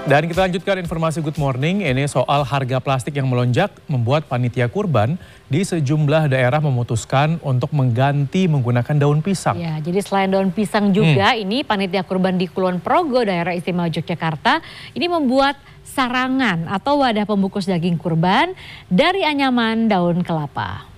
Dan kita lanjutkan informasi Good Morning, ini soal harga plastik yang melonjak membuat panitia kurban di sejumlah daerah memutuskan untuk mengganti menggunakan daun pisang. Ya, jadi selain daun pisang juga ini panitia kurban di Kulon Progo, daerah istimewa Yogyakarta, ini membuat sarangan atau wadah pembungkus daging kurban dari anyaman daun kelapa.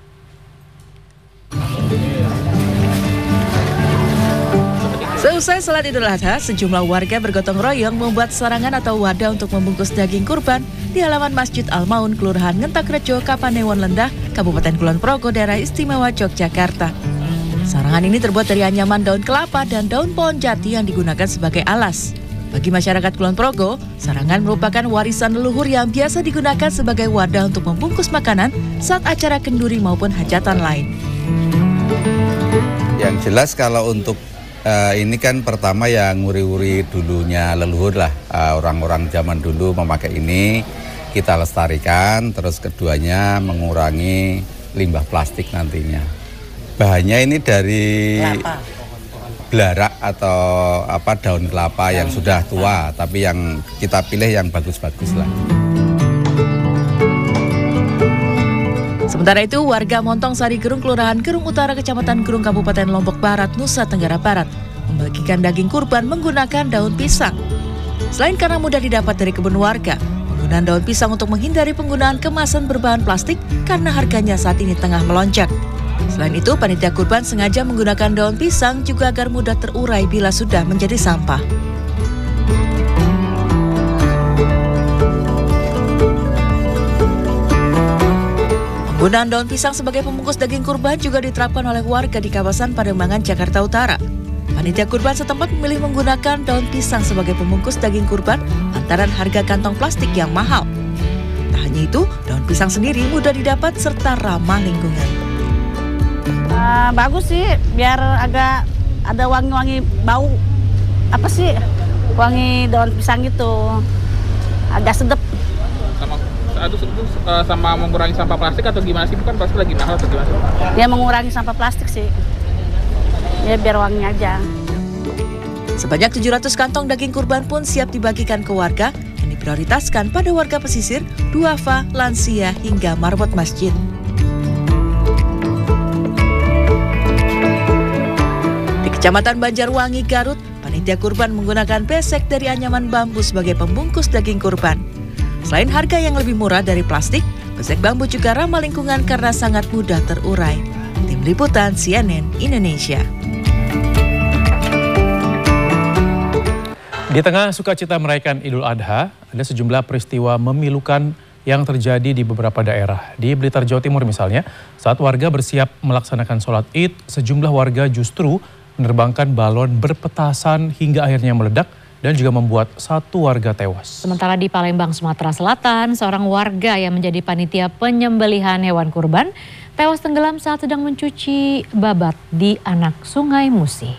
Seusai sholat Idul Adha, sejumlah warga bergotong royong membuat sarangan atau wadah untuk membungkus daging kurban di halaman Masjid Al-Maun, Kelurahan Ngentakrejo, Kapanewon Lendah, Kabupaten Kulon Progo, daerah istimewa Yogyakarta. Sarangan ini terbuat dari anyaman daun kelapa dan daun pohon jati yang digunakan sebagai alas. Bagi masyarakat Kulon Progo, sarangan merupakan warisan leluhur yang biasa digunakan sebagai wadah untuk membungkus makanan saat acara kenduri maupun hajatan lain. Yang jelas kalau untuk ini kan pertama yang nguri-nguri dulunya leluhur lah, orang-orang zaman dulu memakai ini, kita lestarikan, terus keduanya mengurangi limbah plastik nantinya. Bahannya ini dari belarak atau daun kelapa yang sudah tua, tapi yang kita pilih yang bagus-bagus lah. Sementara itu, warga Montong Sari Gerung, Kelurahan Gerung Utara, Kecamatan Gerung, Kabupaten Lombok Barat, Nusa Tenggara Barat, membagikan daging kurban menggunakan daun pisang. Selain karena mudah didapat dari kebun warga, penggunaan daun pisang untuk menghindari penggunaan kemasan berbahan plastik karena harganya saat ini tengah melonjak. Selain itu, panitia kurban sengaja menggunakan daun pisang juga agar mudah terurai bila sudah menjadi sampah. Penggunaan daun pisang sebagai pembungkus daging kurban juga diterapkan oleh warga di kawasan Pademangan, Jakarta Utara. Panitia kurban setempat memilih menggunakan daun pisang sebagai pembungkus daging kurban lantaran harga kantong plastik yang mahal. Tak hanya itu, daun pisang sendiri mudah didapat serta ramah lingkungan. Bagus sih, biar agak ada wangi-wangi bau. Wangi daun pisang gitu, agak sedap. Sama mengurangi sampah plastik atau gimana sih? Bukan plastik lagi mahal atau gimana? Ya mengurangi sampah plastik sih. Ya biar wangi aja. Sebanyak 700 kantong daging kurban pun siap dibagikan ke warga yang diprioritaskan pada warga pesisir, duafa, lansia hingga marbot masjid. Di Kecamatan Banjarwangi, Garut, panitia kurban menggunakan besek dari anyaman bambu sebagai pembungkus daging kurban. Selain harga yang lebih murah dari plastik, besek bambu juga ramah lingkungan karena sangat mudah terurai. Tim Liputan CNN Indonesia. Di tengah sukacita merayakan Idul Adha, ada sejumlah peristiwa memilukan yang terjadi di beberapa daerah. Di Blitar, Jawa Timur misalnya, saat warga bersiap melaksanakan sholat Id, sejumlah warga justru menerbangkan balon berpetasan hingga akhirnya meledak dan juga membuat satu warga tewas. Sementara di Palembang, Sumatera Selatan, seorang warga yang menjadi panitia penyembelihan hewan kurban tewas tenggelam saat sedang mencuci babat di anak Sungai Musi.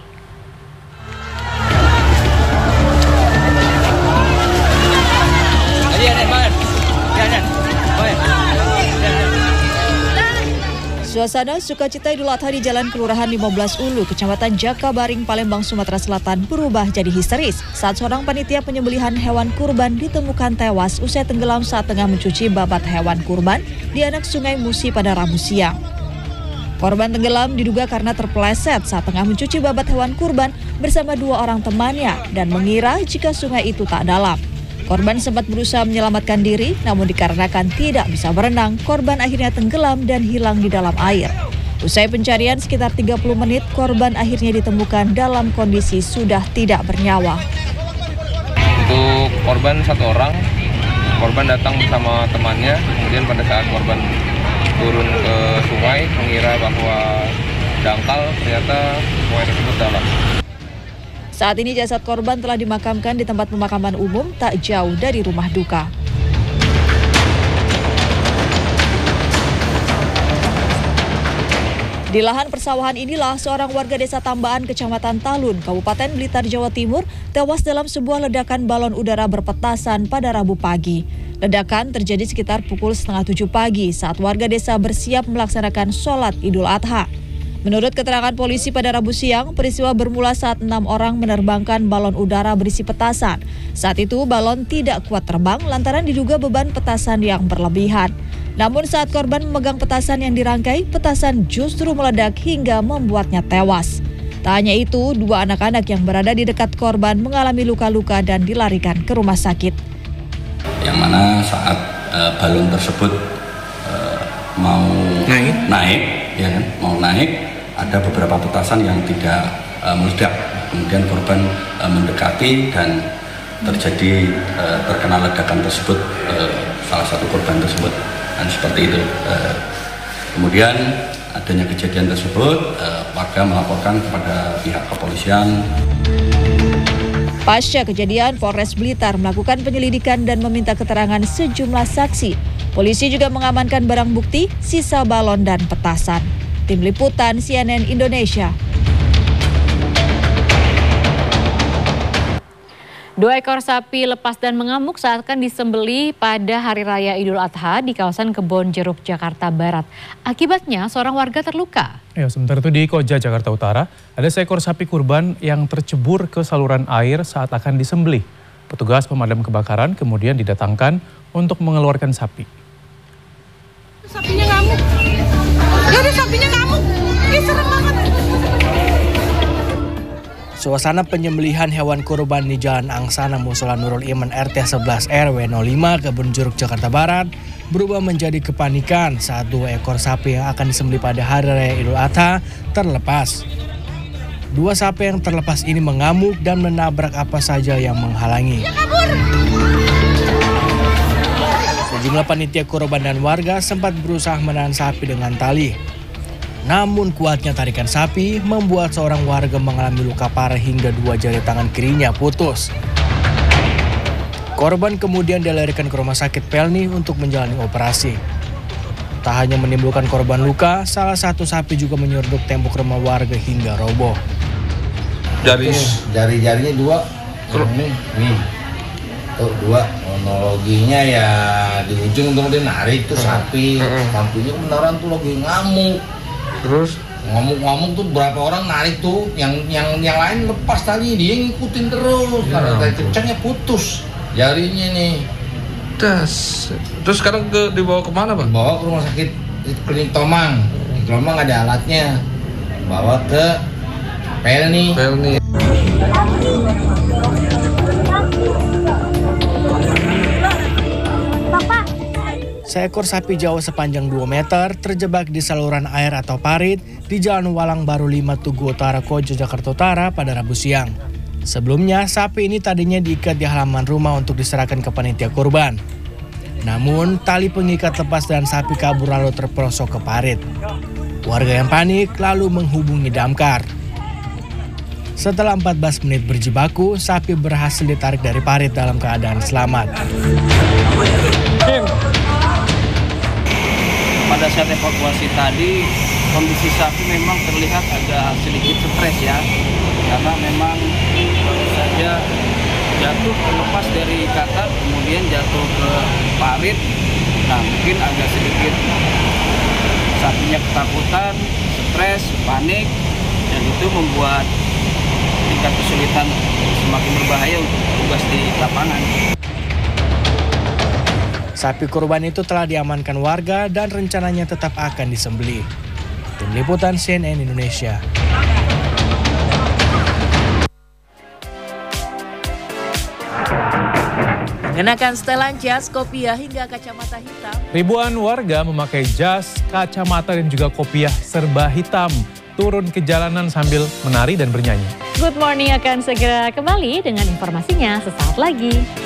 Suasana sukacita Idul Adha di Jalan Kelurahan 15 Ulu, Kecamatan Jakabaring, Palembang, Sumatera Selatan berubah jadi histeris saat seorang panitia penyembelihan hewan kurban ditemukan tewas usai tenggelam saat tengah mencuci babat hewan kurban di anak Sungai Musi pada Rabu siang. Korban tenggelam diduga karena terpeleset saat tengah mencuci babat hewan kurban bersama dua orang temannya dan mengira jika sungai itu tak dalam. Korban sempat berusaha menyelamatkan diri, namun dikarenakan tidak bisa berenang, korban akhirnya tenggelam dan hilang di dalam air. Usai pencarian sekitar 30 menit, korban akhirnya ditemukan dalam kondisi sudah tidak bernyawa. Untuk korban satu orang, korban datang bersama temannya, kemudian pada saat korban turun ke sungai, mengira bahwa dangkal, ternyata sungai tersebut dalam. Saat ini jasad korban telah dimakamkan di tempat pemakaman umum tak jauh dari rumah duka. Di lahan persawahan inilah seorang warga desa Tambaan, Kecamatan Talun, Kabupaten Blitar, Jawa Timur, tewas dalam sebuah ledakan balon udara berpetasan pada Rabu pagi. Ledakan terjadi sekitar pukul 6:30 pagi saat warga desa bersiap melaksanakan sholat Idul Adha. Menurut keterangan polisi pada Rabu siang, peristiwa bermula saat 6 orang menerbangkan balon udara berisi petasan. Saat itu balon tidak kuat terbang lantaran diduga beban petasan yang berlebihan. Namun saat korban memegang petasan yang dirangkai, petasan justru meledak hingga membuatnya tewas. Tak hanya itu, 2 anak-anak yang berada di dekat korban mengalami luka-luka dan dilarikan ke rumah sakit. Yang mana saat balon tersebut mau naik, ya kan, ada beberapa petasan yang tidak meledak. Kemudian korban mendekati dan terjadi terkena ledakan tersebut, salah satu korban tersebut, dan seperti itu. Kemudian adanya kejadian tersebut, warga melaporkan kepada pihak kepolisian. Pasca kejadian, Polres Blitar melakukan penyelidikan dan meminta keterangan sejumlah saksi. Polisi juga mengamankan barang bukti, sisa balon dan petasan. Tim Liputan CNN Indonesia. 2 ekor sapi lepas dan mengamuk saat akan disembelih pada Hari Raya Idul Adha di kawasan Kebon Jeruk, Jakarta Barat. Akibatnya seorang warga terluka. Ya, sementara itu di Koja, Jakarta Utara, ada seekor sapi kurban yang tercebur ke saluran air saat akan disembelih. Petugas pemadam kebakaran kemudian didatangkan untuk mengeluarkan sapi. Sapinya ngamuk. Ada sapinya ngamuk. Ih, serem banget. Suasana penyembelihan hewan kurban di Jalan Angsana Mushola Nurul Iman RT 11 RW 05 Kebon Jeruk, Jakarta Barat berubah menjadi kepanikan saat 2 ekor sapi yang akan disembelih pada Hari Raya Idul Adha terlepas. 2 sapi yang terlepas ini mengamuk dan menabrak apa saja yang menghalangi. Sejumlah panitia kurban dan warga sempat berusaha menahan sapi dengan tali. Namun kuatnya tarikan sapi membuat seorang warga mengalami luka parah hingga 2 jari tangan kirinya putus. Korban kemudian dilarikan ke rumah sakit Pelni untuk menjalani operasi. Tak hanya menimbulkan korban luka, salah satu sapi juga menyeruduk tembok rumah warga hingga roboh. Jari-jarinya 2, ini nih. Tuh 2, kronologinya ya di ujung dia narik tuh sapi. Sapinya beneran tuh lagi ngamuk. Terus ngomong-ngomong tuh berapa orang narik tuh, yang lain lepas tadi, dia ngikutin terus. Karena tadi kencangnya putus jarinya nih. Terus sekarang dibawa kemana, Bang? Bawa ke rumah sakit Klinik Tomang. Di Tomang ada alatnya. Bawa ke Pelni. Seekor sapi Jawa sepanjang 2 meter terjebak di saluran air atau parit di Jalan Walang Baru 5 Tugu Utara, Koja, Jakarta Utara pada Rabu siang. Sebelumnya, sapi ini tadinya diikat di halaman rumah untuk diserahkan ke panitia kurban. Namun, tali pengikat lepas dan sapi kabur lalu terperosok ke parit. Warga yang panik lalu menghubungi damkar. Setelah 14 menit berjibaku, sapi berhasil ditarik dari parit dalam keadaan selamat. Pada saat evakuasi tadi, kondisi sapi memang terlihat agak sedikit stres ya, karena memang baru saja jatuh lepas dari ikatan, kemudian jatuh ke parit. Nah, mungkin agak sedikit sapinya ketakutan, stres, panik, dan itu membuat tingkat kesulitan semakin berbahaya untuk tugas di lapangan. Sapi kurban itu telah diamankan warga dan rencananya tetap akan disembelih. Tim Liputan CNN Indonesia. Mengenakan setelan jas, kopiah hingga kacamata hitam. Ribuan warga memakai jas, kacamata dan juga kopiah serba hitam turun ke jalanan sambil menari dan bernyanyi. Good Morning akan segera kembali dengan informasinya sesaat lagi.